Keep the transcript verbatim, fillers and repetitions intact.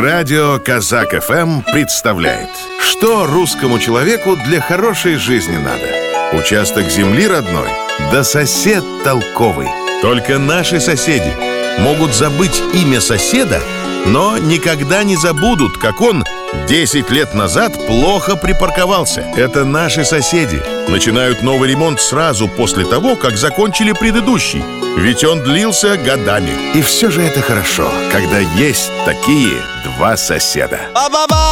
Радио Казак эф эм представляет, что русскому человеку для хорошей жизни надо. Участок земли родной, да сосед толковый. Только наши соседи могут забыть имя соседа, но никогда не забудут, как он десять лет назад плохо припарковался. Это наши соседи. Начинают новый ремонт сразу после того, как закончили предыдущий. Ведь он длился годами. И все же это хорошо, когда есть такие два соседа.